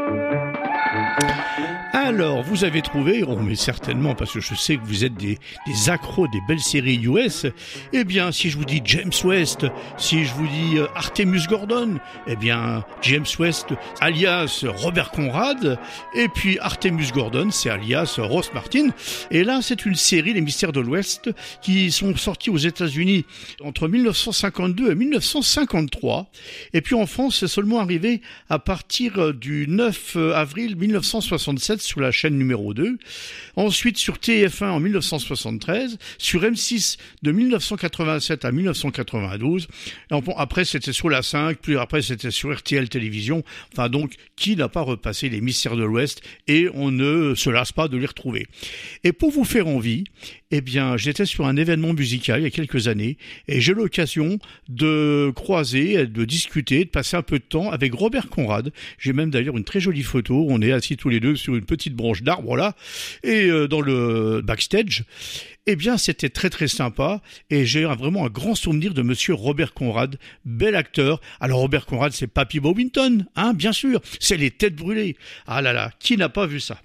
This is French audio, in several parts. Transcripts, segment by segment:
Alors, vous avez trouvé, oh mais certainement, parce que je sais que vous êtes des accros des belles séries US, eh bien, si je vous dis James West, si je vous dis Artemus Gordon, eh bien, James West, alias Robert Conrad, et puis Artemus Gordon, c'est alias Ross Martin. Et là, c'est une série, Les Mystères de l'Ouest, qui sont sortis aux États-Unis entre 1952 et 1953. Et puis en France, c'est seulement arrivé à partir du 9 avril 1967 sur la chaîne numéro 2, ensuite sur TF1 en 1973, sur M6 de 1987 à 1992, après c'était sur la 5, puis après c'était sur RTL Télévision, enfin donc qui n'a pas repassé Les Mystères de l'Ouest, et on ne se lasse pas de les retrouver. Et pour vous faire envie, eh bien j'étais sur un événement musical il y a quelques années, et j'ai l'occasion de croiser, de discuter, de passer un peu de temps avec Robert Conrad. J'ai même d'ailleurs une très jolie photo, on est assis tous les deux sur une petite branche d'arbre là, et dans le backstage, eh bien c'était très très sympa, et j'ai vraiment un grand souvenir de monsieur Robert Conrad, bel acteur. Alors Robert Conrad, c'est Papy Bovington, hein, bien sûr, c'est Les Têtes Brûlées. Ah là là, qui n'a pas vu ça?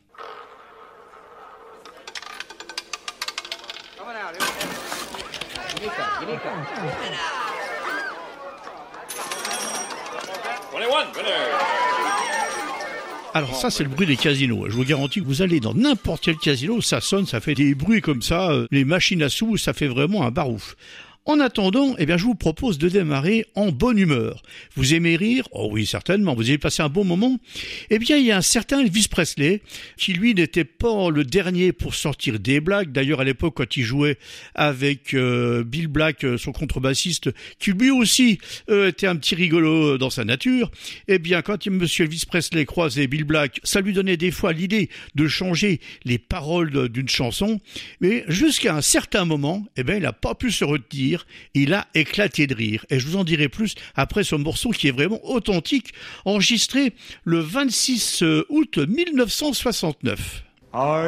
Alors ça, c'est le bruit des casinos. Je vous garantis que vous allez dans n'importe quel casino, ça sonne, ça fait des bruits comme ça, les machines à sous, ça fait vraiment un barouf. En attendant, eh bien, je vous propose de démarrer en bonne humeur. Vous aimez rire? Oh oui, certainement. Vous avez passé un bon moment? Eh bien, il y a un certain Elvis Presley, qui lui n'était pas le dernier pour sortir des blagues. D'ailleurs, à l'époque, quand il jouait avec Bill Black, son contrebassiste, qui lui aussi était un petit rigolo dans sa nature, eh bien, quand monsieur Elvis Presley croisait Bill Black, ça lui donnait des fois l'idée de changer les paroles d'une chanson. Mais jusqu'à un certain moment, eh bien, il n'a pas pu se retenir. Il a éclaté de rire, et je vous en dirai plus après ce morceau qui est vraiment authentique, enregistré le 26 août 1969.